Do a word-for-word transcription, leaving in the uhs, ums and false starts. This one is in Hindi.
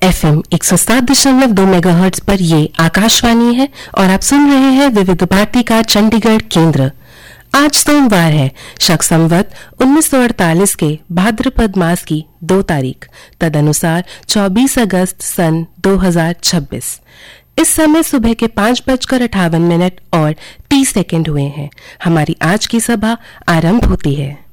एफ एम एक सौ सात दशमलव दो मेगाहर्ट्ज पर ये आकाशवाणी है और आप सुन रहे हैं विविध भारती का चंडीगढ़ केंद्र। आज सोमवार है, शक संवत उन्नीस सौ अड़तालीस के भाद्रपद मास की दो तारीख, तदनुसार चौबीस अगस्त सन दो हज़ार छब्बीस। इस समय सुबह के पांच बजकर अठावन मिनट और तीस सेकंड हुए हैं। हमारी आज की सभा आरंभ होती है।